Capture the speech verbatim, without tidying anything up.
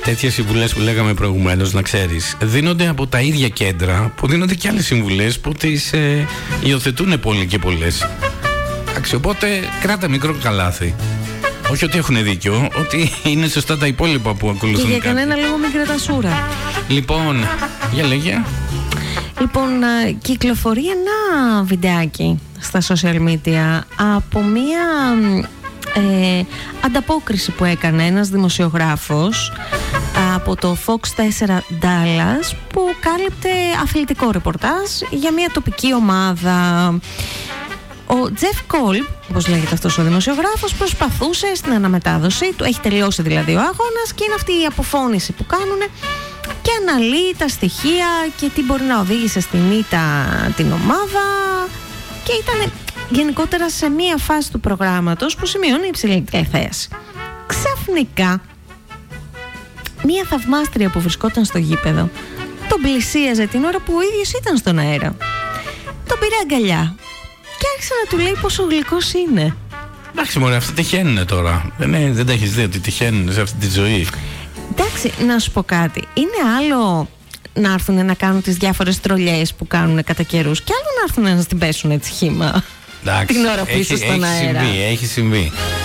τέτοιες συμβουλές που λέγαμε προηγουμένως, να ξέρεις, δίνονται από τα ίδια κέντρα που δίνονται και άλλες συμβουλές που τις ε, υιοθετούν πολλοί και πολλές. Εντάξει, οπότε κράτα μικρό καλάθι. Όχι ότι έχουν δίκιο, ότι είναι σωστά τα υπόλοιπα που ακολουθούν. Και για κάποιοι. κανένα λίγο μικρή τασούρα. Λοιπόν, για λέγε. Λοιπόν, κυκλοφορεί ένα βιντεάκι στα social media από μία ε, ανταπόκριση που έκανε ένας δημοσιογράφος από το Fox τέσσερα Dallas, που κάλυπτε αθλητικό ρεπορτάζ για μία τοπική ομάδα. Ο Τζεφ Κόλμπ, όπως λέγεται αυτός ο δημοσιογράφος, προσπαθούσε στην αναμετάδοση του, έχει τελειώσει δηλαδή ο αγώνας, και είναι αυτή η αποφώνηση που κάνουν και αναλύει τα στοιχεία και τι μπορεί να οδήγησε στην ήττα την ομάδα, και ήταν γενικότερα σε μία φάση του προγράμματος που σημειώνει υψηλή θέση. Ξαφνικά μία θαυμάστρια που βρισκόταν στο γήπεδο τον πλησίαζε την ώρα που ο ίδιος ήταν στον αέρα. Τον πήρε αγκαλιά και άρχισε να του λέει πόσο γλυκός είναι. Εντάξει μωρέ, αυτά τυχαίνουν τώρα. Δεν, δεν τα έχεις δει ότι τυχαίνουν σε αυτή τη ζωή? Εντάξει, να σου πω κάτι. Είναι άλλο να έρθουν να κάνουν τις διάφορες τρολιές που κάνουν κατά καιρούς, και άλλο να έρθουν να την πέσουν έτσι χύμα. Εντάξει, την ώρα που είσαι στον έχει αέρα. Συμβεί, έχει συμβεί.